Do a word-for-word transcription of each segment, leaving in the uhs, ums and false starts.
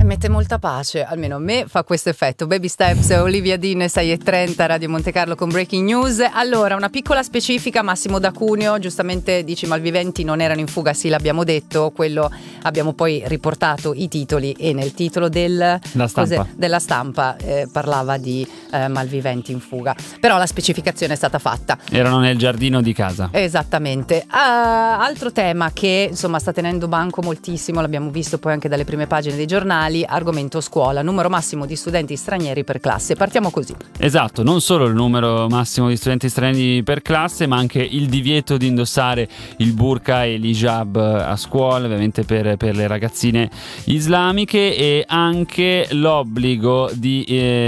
E mette molta pace, almeno a me fa questo effetto. Baby Steps, Olivia Dean, sei e trenta, Radio Monte Carlo con Breaking News. Allora, una piccola specifica, Massimo da Cuneo, giustamente dici malviventi non erano in fuga, sì l'abbiamo detto, quello abbiamo poi riportato i titoli e nel titolo del, La stampa. della stampa eh, parlava di eh, malviventi in fuga, però la specificazione è stata fatta. Erano nel giardino di casa. Esattamente. Uh, altro tema che insomma sta tenendo banco moltissimo, l'abbiamo visto poi anche dalle prime pagine dei giornali, argomento scuola, numero massimo di studenti stranieri per classe. Partiamo così. Esatto, non solo il numero massimo di studenti stranieri per classe, ma anche il divieto di indossare il burqa e l'hijab a scuola, ovviamente per, per le ragazzine islamiche, e anche l'obbligo di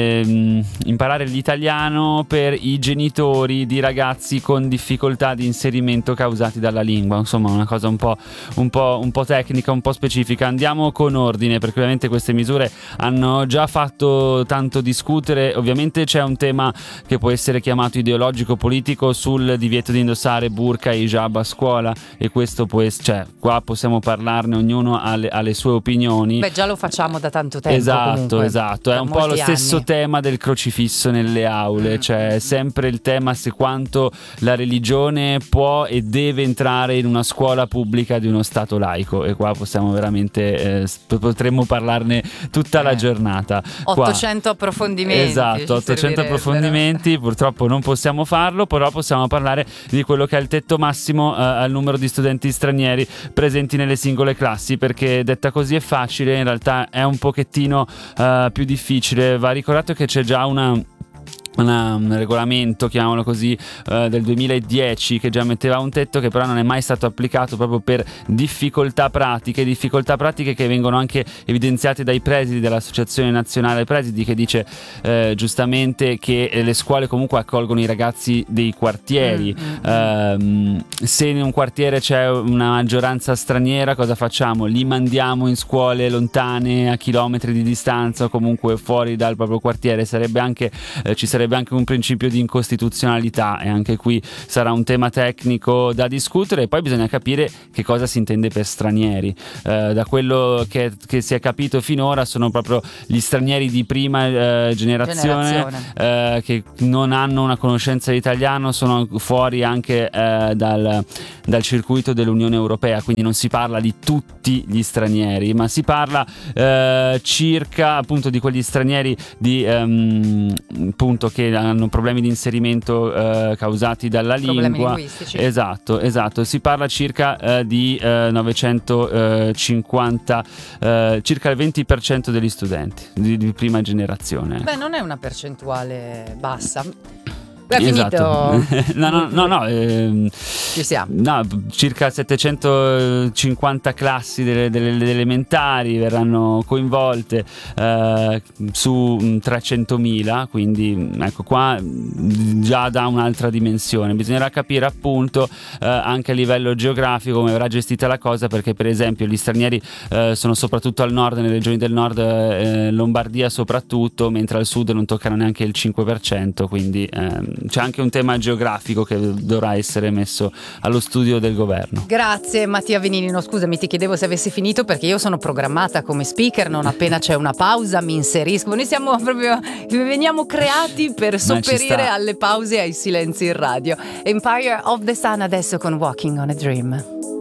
eh, imparare l'italiano per i genitori di ragazzi con difficoltà di inserimento causati dalla lingua. Insomma, una cosa un po', un po', un po' tecnica, un po' specifica. Andiamo con ordine, perché ovviamente queste misure hanno già fatto tanto discutere. Ovviamente c'è un tema che può essere chiamato ideologico-politico sul divieto di indossare burqa e hijab a scuola, e questo può essere, cioè qua possiamo parlarne, ognuno ha le, ha le sue opinioni. Beh, già lo facciamo da tanto tempo. Esatto, comunque, esatto, è un po' lo stesso anni. tema del crocifisso nelle aule, mm. cioè sempre il tema se quanto la religione può e deve entrare in una scuola pubblica di uno stato laico, e qua possiamo veramente eh, potremmo parlarne tutta eh. la giornata. ottocento qua. approfondimenti. Esatto, ottocento approfondimenti, purtroppo non possiamo farlo, però possiamo parlare di quello che è il tetto massimo eh, al numero di studenti stranieri presenti nelle singole classi, perché detta così è facile, in realtà è un pochettino eh, più difficile. Va ricordato che c'è già una Una, un regolamento, chiamiamolo così, uh, del duemiladieci, che già metteva un tetto, che però non è mai stato applicato proprio per difficoltà pratiche difficoltà pratiche che vengono anche evidenziate dai presidi dell'Associazione Nazionale Presidi, che dice uh, giustamente che le scuole comunque accolgono i ragazzi dei quartieri. mm-hmm. uh, se in un quartiere c'è una maggioranza straniera, cosa facciamo? Li mandiamo in scuole lontane, a chilometri di distanza, o comunque fuori dal proprio quartiere? Sarebbe anche uh, ci sarebbe anche un principio di incostituzionalità, e anche qui sarà un tema tecnico da discutere. E poi bisogna capire che cosa si intende per stranieri. Eh, da quello che, che si è capito finora sono proprio gli stranieri di prima eh, generazione, generazione. Eh, che non hanno una conoscenza di italiano, sono fuori anche eh, dal, dal circuito dell'Unione Europea, quindi non si parla di tutti gli stranieri, ma si parla eh, circa appunto di quegli stranieri di ehm, appunto che hanno problemi di inserimento eh, causati dalla problemi lingua. linguistici. Esatto, esatto. Si parla circa eh, di eh, novecentocinquanta, eh, circa il venti per cento degli studenti di, di prima generazione. Beh, non è una percentuale bassa. È esatto. finito. no, no, no, no, ehm, Ci siamo. No, circa settecentocinquanta classi delle, delle, delle elementari verranno coinvolte eh, su trecentomila, quindi ecco qua già dà un'altra dimensione. Bisognerà capire appunto eh, anche a livello geografico come verrà gestita la cosa, perché per esempio gli stranieri eh, sono soprattutto al nord, nelle regioni del nord, eh, Lombardia soprattutto, mentre al sud non toccano neanche il cinque per cento, quindi ehm, c'è anche un tema geografico che dovrà essere messo allo studio del governo. Grazie Mattia Venini. No, scusami, ti chiedevo se avessi finito, perché io sono programmata come speaker, non appena c'è una pausa mi inserisco. Noi siamo proprio, veniamo creati per sopperire alle pause e ai silenzi in radio. Empire of the Sun adesso con Walking on a Dream.